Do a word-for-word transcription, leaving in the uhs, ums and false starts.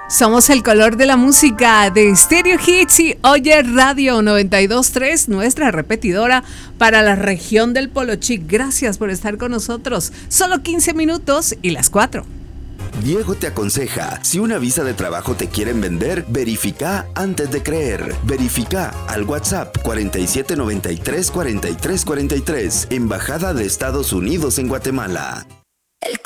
Somos el color de la música de Stereo Hits y Oye Radio noventa y dos punto tres, nuestra repetidora para la región del Polo Chic. Gracias por estar con nosotros. Solo quince minutos y las cuatro. Diego te aconseja, si una visa de trabajo te quieren vender, verifica antes de creer. Verifica al WhatsApp cuarenta y siete noventa y tres cuarenta y tres cuarenta y tres, Embajada de Estados Unidos en Guatemala.